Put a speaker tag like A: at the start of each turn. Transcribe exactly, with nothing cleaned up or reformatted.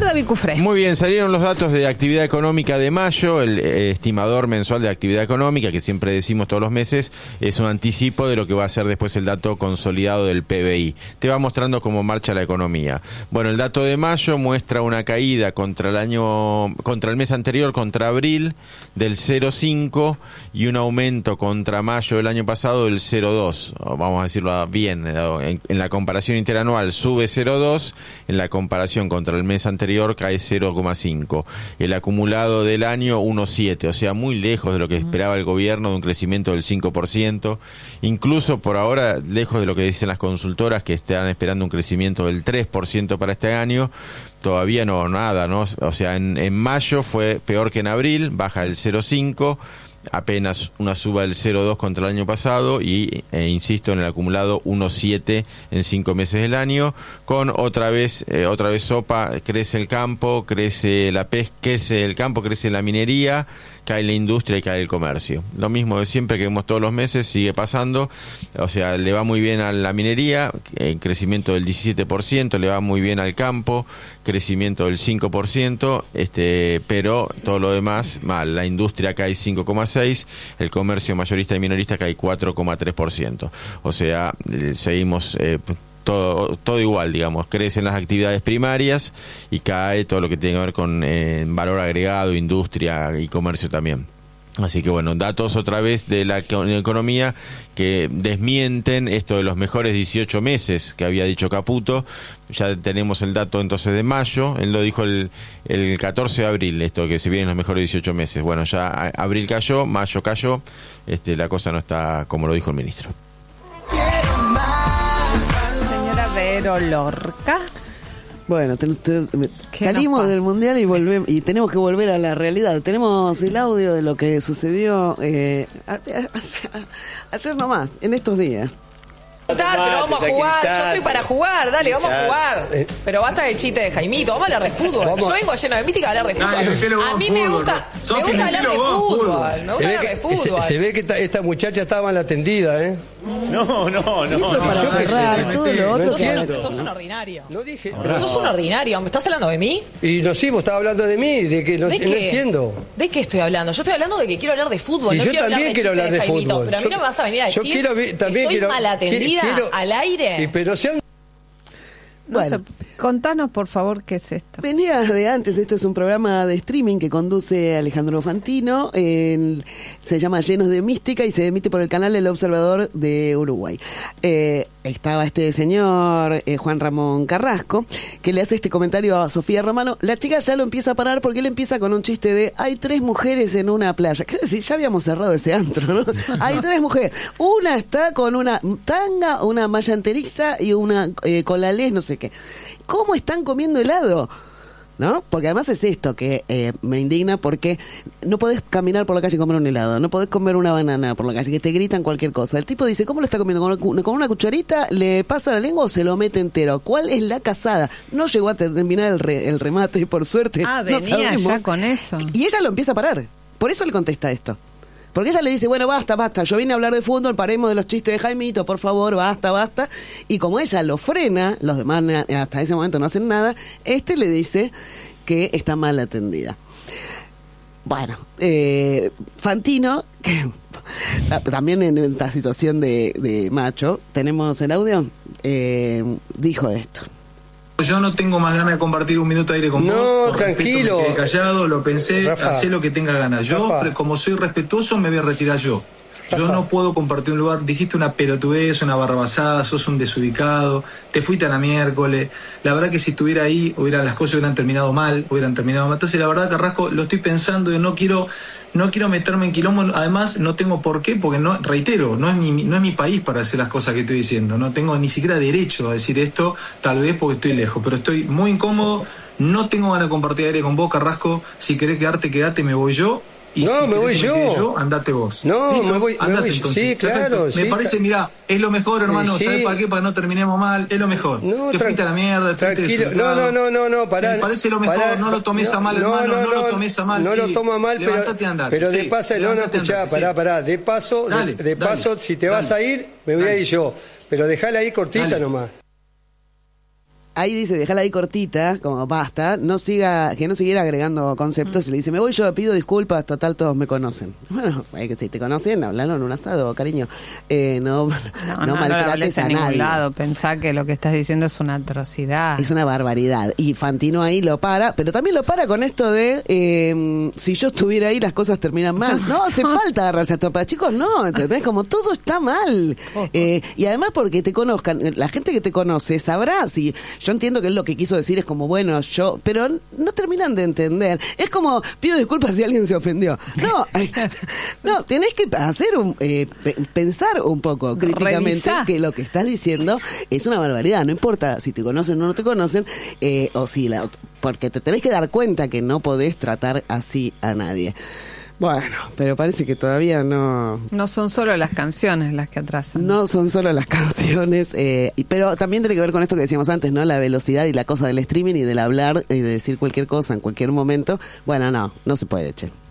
A: David Cufré.
B: Muy bien, salieron los datos de actividad económica de mayo, el eh, estimador mensual de actividad económica, que siempre decimos todos los meses, es un anticipo de lo que va a ser después el dato consolidado del P B I. Te va mostrando cómo marcha la economía. Bueno, el dato de mayo muestra una caída contra el año, contra el mes anterior, contra abril, del cero coma cinco y un aumento contra mayo del año pasado del cero coma dos. Vamos a decirlo bien, en, en la comparación interanual sube cero coma dos, en la comparación contra el mes anterior cae cero coma cinco. El acumulado del año uno coma siete, o sea, muy lejos de lo que esperaba el gobierno, de un crecimiento del cinco por ciento. Incluso por ahora, lejos de lo que dicen las consultoras, que están esperando un crecimiento del tres por ciento para este año. Todavía no, nada, ¿no? O sea, en, en mayo fue peor que en abril, baja el cero coma cinco, apenas una suba del cero coma dos contra el año pasado y, eh, insisto, en el acumulado uno coma siete en cinco meses del año, con otra vez, eh, otra vez sopa, crece el campo, crece la pesca, crece el campo, crece la minería, cae la industria y cae el comercio. Lo mismo de siempre que vemos todos los meses, sigue pasando. O sea, le va muy bien a la minería, eh, crecimiento del diecisiete por ciento, le va muy bien al campo, crecimiento del cinco por ciento, este, pero todo lo demás mal. La industria cae cinco coma seis, el comercio mayorista y minorista cae cuatro coma tres por ciento. O sea, eh, seguimos eh, todo todo igual, digamos. Crecen las actividades primarias y cae todo lo que tiene que ver con eh, valor agregado, industria y comercio también. Así que bueno, datos otra vez de la economía que desmienten esto de los mejores dieciocho meses que había dicho Caputo. Ya tenemos el dato entonces de mayo, él lo dijo el, el catorce de abril, esto que se vienen los mejores dieciocho meses. Bueno, ya abril cayó, mayo cayó, este, la cosa no está como lo dijo el ministro.
A: Señora Vero Lorca.
C: Bueno, te, te, salimos del mundial y volvemos y tenemos que volver a la realidad. Tenemos el audio de lo que sucedió eh, a, a, a, ayer nomás, en estos días.
D: Pero vamos a jugar, yo estoy para jugar, dale, vamos a jugar. Pero basta del chiste de Jaimito, vamos a hablar de fútbol. Yo vengo lleno de mística a hablar de fútbol. A mí me gusta, me gusta hablar de fútbol. Me gusta hablar de fútbol.
E: Se ve que esta, esta muchacha estaba mal atendida, ¿eh?
F: No, no, no.
C: Y eso
F: no,
C: para
F: no,
C: cerrar,
F: no,
C: todo lo otro.
D: Sos,
C: que...
D: un, sos un ordinario.
E: No dije.
D: Sos un ordinario. ¿Me estás hablando de mí?
E: Y no, sí, vos estabas hablando de mí, de que no,
D: ¿De
E: no
D: qué?
E: entiendo.
D: ¿De qué estoy hablando? Yo estoy hablando de que quiero hablar de fútbol.
E: Y
D: no
E: yo
D: quiero
E: también
D: hablar
E: quiero hablar de
D: Jaimito,
E: fútbol.
D: Pero a mí
E: Yo-
D: no me vas a venir a
E: yo
D: decir
E: quiero vi- también
D: que estoy
E: quiero-
D: mal atendida
E: quiero-
D: al aire.
E: Y, pero sean
A: No
C: Bueno.
A: sé, contanos por favor qué es esto.
C: Venía de antes, esto es un programa de streaming que conduce Alejandro Fantino, el- se llama Llenos de Mística y se emite por el canal El Observador de Uruguay. Eh, estaba este señor, eh, Juan Ramón Carrasco, que le hace este comentario a Sofía Romano. La chica ya lo empieza a parar porque él empieza con un chiste de hay tres mujeres en una playa. ¿Qué decir? Ya habíamos cerrado ese antro, ¿no? Hay tres mujeres. Una está con una tanga, una malla enteriza y una eh, colalés, no sé qué. ¿Cómo están comiendo helado? ¿No? Porque además es esto que eh, me indigna, porque no podés caminar por la calle y comer un helado, no podés comer una banana por la calle, que te gritan cualquier cosa. El tipo dice, ¿cómo lo está comiendo? ¿Con una, cu- con una cucharita? ¿Le pasa la lengua o se lo mete entero? ¿Cuál es la casada? No llegó a terminar el, re- el remate, por suerte.
A: Ah,
C: no
A: venía
C: sabemos.
A: ya con eso.
C: Y ella lo empieza a parar. Por eso le contesta esto. Porque ella le dice, bueno, basta, basta, yo vine a hablar de fútbol, paremos de los chistes de Jaimito, por favor, basta, basta. Y como ella lo frena, los demás hasta ese momento no hacen nada, este le dice que está mal atendida. Bueno, eh, Fantino, que también en esta situación de, de macho, tenemos el audio, eh, dijo esto.
G: Yo no tengo más ganas de compartir un minuto de aire con
E: No,
G: vos. Por
E: tranquilo.
G: respeto, me quedé callado, lo pensé,
E: Rafa.
G: hacé lo que tenga ganas. Yo,
E: Rafa.
G: pre- como soy respetuoso, me voy a retirar yo. Yo
E: Rafa.
G: no puedo compartir un lugar. Dijiste una pelotudez, una barrabasada, sos un desubicado, te fuiste a la miércoles. La verdad que si estuviera ahí, hubieran, las cosas hubieran terminado mal, hubieran terminado mal. Entonces, la verdad, Carrasco, lo estoy pensando y no quiero... No quiero meterme en quilombo, además no tengo por qué, porque no, reitero, no es mi, no es mi país para hacer las cosas que estoy diciendo, no tengo ni siquiera derecho a decir esto, tal vez porque estoy lejos, pero estoy muy incómodo, no tengo ganas de compartir aire con vos, Carrasco, si querés quedarte, quedate, me voy yo. Y
E: No,
G: si
E: me
G: querés
E: voy
G: que
E: yo.
G: quede yo, andate vos.
E: No,
G: ¿Listo?
E: me voy- me
G: Andate
E: voy-
G: entonces.
E: sí, claro,
G: Perfecto. Me
E: sí,
G: parece,
E: ta-
G: mirá, es lo mejor, hermano,
E: Sí.
G: ¿sabés para qué? Para que no terminemos mal, es lo mejor.
E: No,
G: te fuiste
E: tran-
G: a la mierda, te fuiste
E: tranquilo.
G: desubicado.
E: No, no, no, no, no, pará.
G: Me parece lo mejor,
E: Pará.
G: no lo tomes a mal, hermano, no, lo tomes a mal.
E: No
G: sí.
E: lo toma mal, pero,
G: Levantate y andate,
E: pero de
G: sí.
E: paso, no, no,
G: Levantate y
E: escuchá,
G: andate,
E: pará,
G: sí.
E: pará, de paso,
G: Dale,
E: de, de
G: dale,
E: paso, si te
G: dale.
E: vas a ir, me voy
G: Dale.
E: a ir yo, pero dejala ahí cortita
G: Dale.
E: nomás.
C: ahí dice, déjala ahí cortita, como basta, no siga, que no siguiera agregando conceptos, y le dice, me voy yo, pido disculpas, total, todos me conocen. Bueno, eh, que si te conocen, hablaron un asado, cariño. Eh, no, no,
A: No, no,
C: maltrates
A: no
C: a
A: a ningún
C: nadie.
A: lado. Pensá que lo que estás diciendo es una atrocidad.
C: Es una barbaridad. Y Fantino ahí lo para, pero también lo para con esto de eh, si yo estuviera ahí las cosas terminan mal. No hace falta agarrarse a topas. Chicos, no, ¿entendés? Como todo está mal. Eh, y además porque te conozcan, la gente que te conoce sabrá si... Yo entiendo que él lo que quiso decir es como, bueno, yo... Pero no terminan de entender. Es como, pido disculpas si alguien se ofendió. No, no, tenés que hacer un... Eh, pensar un poco críticamente
A: Revisá.
C: que lo que estás diciendo es una barbaridad. No importa si te conocen o no te conocen, eh, o si la, porque te tenés que dar cuenta que no podés tratar así a nadie. Bueno, pero parece que todavía no...
A: No son solo las canciones las que atrasan.
C: No son solo las canciones, eh, y- pero también tiene que ver con esto que decíamos antes, ¿no? La velocidad y la cosa del streaming y del hablar y de decir cualquier cosa en cualquier momento. Bueno, no, no se puede, che.